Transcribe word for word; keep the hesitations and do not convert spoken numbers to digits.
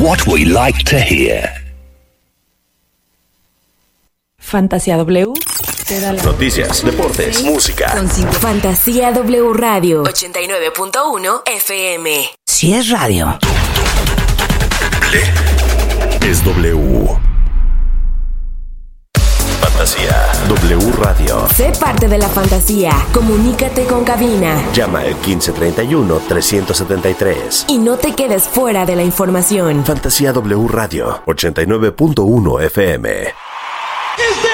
what we like to hear. Fantasía W te da la... Noticias, deportes, música. Fantasía W Radio ochenta y nueve punto uno F M. Si es radio, es W. Fantasía W Radio. Sé parte de la fantasía. Comunícate con cabina. Llama al quince treinta y uno trescientos setenta y tres. Y no te quedes fuera de la información. Fantasía W Radio ochenta y nueve punto uno F M.